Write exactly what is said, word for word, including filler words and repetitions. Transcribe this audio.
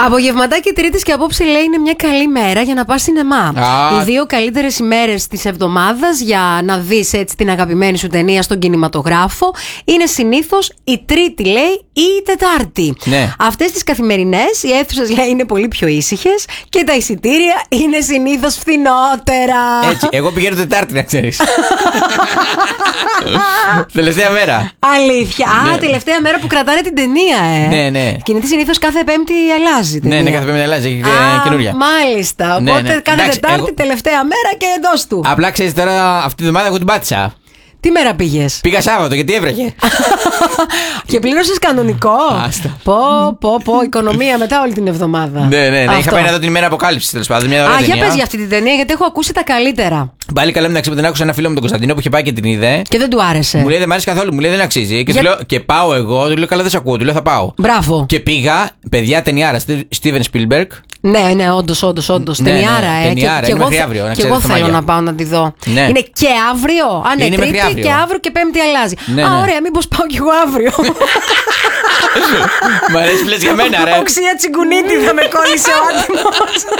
Απογευματάκι Τρίτης και απόψε λέει είναι μια καλή μέρα για να πας σινεμά. Α. Οι δύο καλύτερες ημέρες της εβδομάδας για να δεις έτσι την αγαπημένη σου ταινία στον κινηματογράφο είναι συνήθως η Τρίτη, λέει, ή η Τετάρτη. Ναι. Αυτές τις καθημερινές οι αίθουσες, λέει, είναι πολύ πιο ήσυχες και τα εισιτήρια είναι συνήθως φθηνότερα. Έτσι, εγώ πηγαίνω Τετάρτη, να ξέρεις. Τελευταία μέρα. Αλήθεια. Α, Ναι. τελευταία μέρα που κρατάνε την ταινία, ε. Ναι, ναι. Κινηθεί συνήθως κάθε Πέμπτη αλλάζει. Ναι, ναι, κάθε πέμπτη αλλάζει, έχει Α, καινούρια. μάλιστα. Ναι, Οπότε ναι. κάθε Εντάξει, Τετάρτη, εγώ- τελευταία μέρα και εντός του. Απλά ξέρεις τώρα, αυτή τη βδομάδα εγώ την πάτησα. Τι μέρα πήγες? Πήγα Σάββατο γιατί έβρεχε. Και πλήρωσες κανονικό. Άστα. Πω, πω, πω, οικονομία μετά όλη την εβδομάδα. Ναι, ναι, ναι. Είχα Αυτό. πάει να δω την ημέρα αποκάλυψη τέλος πάντων. Μια ωραία Α, για ταινία. πες για αυτή την ταινία, γιατί έχω ακούσει τα καλύτερα. Πάλι καλά, μεταξύ μου την άκουσα ένα φίλο μου τον Κωνσταντίνο που είχε πάει και την είδε. Και δεν του άρεσε. Μου λέει δεν μ' άρεσε καθόλου, μου λέει δεν αξίζει. Και, Για- του λέω, και πάω εγώ, του λέω καλά δεν σε ακούω, του λέω θα πάω. Μπράβο. Και πήγα, παιδιά ταινιάρα, Steven Spielberg. Ναι, ναι, όντως, όντως, όντως. Ναι, ναι, Ταινιάρα, ε. ταινιάρα. Και, Είναι και εγώ, μέχρι θε- αύριο, να και ξέρετε εγώ τα θέλω μάγια. να πάω να τη δω. Ναι. Είναι και αύριο. Α, ναι, Είναι μέχρι Τρίτη αύριο. και αύριο και Πέμπτη αλλάζει. Ναι, Α, ναι. ωραία, μήπως πάω κι εγώ αύριο. Μ' αρέσει που λες για μένα, ρε. Οξία τσιγκουνίτη θα με κόλλησε ο άτιμος.